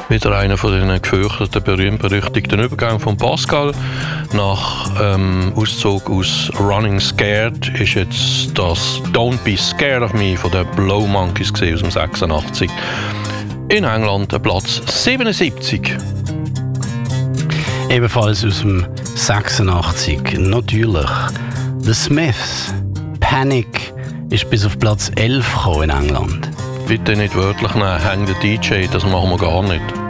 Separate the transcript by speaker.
Speaker 1: Wieder einer von den gefürchteten, berühmt-berüchtigten Übergängen von Pascal. Nach Auszug aus Running Scared ist jetzt das Don't Be Scared of Me von den Blow Monkeys aus dem 86. In England Platz 77.
Speaker 2: Ebenfalls aus dem 86, natürlich. The Smiths, Panic, ist bis auf Platz 11 gekommen in England.
Speaker 1: Bitte nicht wörtlich nehmen, häng der DJ, das machen wir gar nicht.